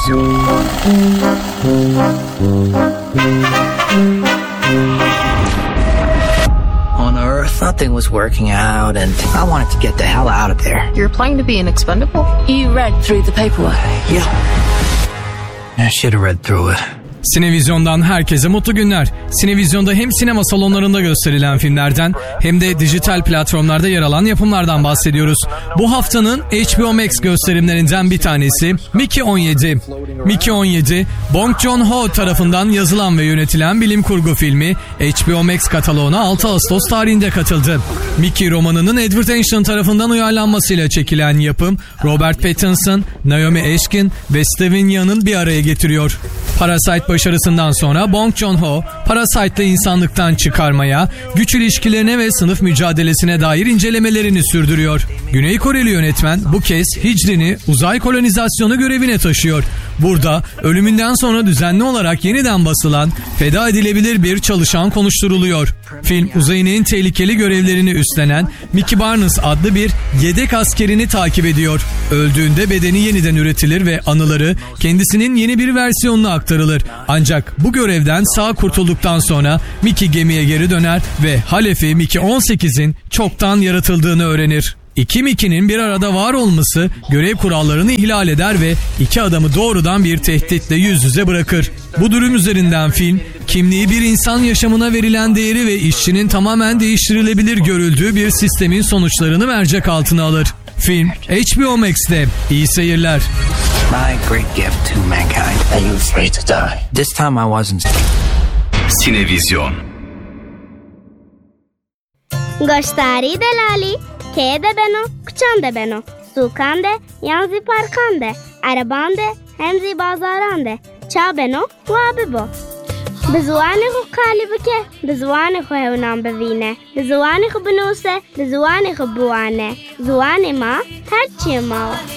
Sinevizyon. On Earth, nothing was working out, and I wanted to get the hell out of there. You're planning to be an expendable? You read through the paperwork? Yeah. I should have read through it. Sinevizyon'dan herkese mutlu günler. Sinevizyon'da hem sinema salonlarında gösterilen filmlerden hem de dijital platformlarda yer alan yapımlardan bahsediyoruz. Bu haftanın HBO Max gösterimlerinden bir tanesi Mickey 17. Mickey 17, Bong Joon-ho tarafından yazılan ve yönetilen bilim kurgu filmi HBO Max kataloğuna 6 Ağustos tarihinde katıldı. Mickey romanının Edward Ashton tarafından uyarlanmasıyla çekilen yapım, Robert Pattinson, Naomi Ashkin ve Steven Yeun'un bir araya getiriyor. Parasite başarısından sonra Bong Joon-ho, Parasite'la insanlıktan çıkarmaya, güç ilişkilerine ve sınıf mücadelesine dair incelemelerini sürdürüyor. Güney Koreli yönetmen bu kez Hicri'ni uzay kolonizasyonu görevine taşıyor. Burada ölümünden sonra düzenli olarak yeniden basılan, feda edilebilir bir çalışan konuşturuluyor. Film uzayın en tehlikeli görevlerini üstlenen Mickey Barnes adlı bir yedek askerini takip ediyor. Öldüğünde bedeni yeniden üretilir ve anıları kendisinin yeni bir versiyonuna aktarılır. Ancak bu görevden sağ kurtulduktan sonra Mickey gemiye geri döner ve halefi Mickey 18'in çoktan yaratıldığını öğrenir. İki Mickey'nin bir arada var olması görev kurallarını ihlal eder ve iki adamı doğrudan bir tehditle yüz yüze bırakır. Bu durum üzerinden film, kimliği bir insan yaşamına verilen değeri ve işçinin tamamen değiştirilebilir görüldüğü bir sistemin sonuçlarını mercek altına alır. Film HBO Max'te. İyi seyirler. My great gift to mankind. Are you afraid to die? This time I wasn't. Sinevizyon. Goştari delali, kede beno, kuçande beno, sukande, yanzi parkande, arabande, hemzi bazarande, ça beno, wabibo. Bizuani ko kalibke, bizuani ko hevnan bevine, bizuani ko benuse, bizuani ko buane, zuani ma, terçi ma.